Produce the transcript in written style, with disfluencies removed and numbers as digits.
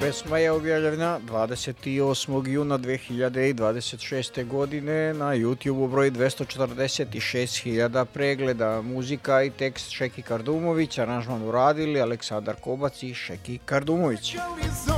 Pesma je objavljena 28. juna 2026. godine na YouTube broj 246.000 pregleda. Muzika i tekst Šeki Kardumović, aranžman uradili Aleksandar Kobac i Šeki Kardumović.